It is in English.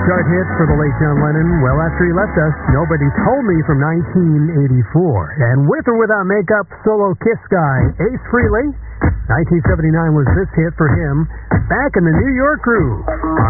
Chart hit for the late John Lennon, well after he left us, Nobody Told Me from 1984. And with or without makeup, solo Kiss guy Ace Frehley, 1979 was this hit for him, Back in the New York Groove.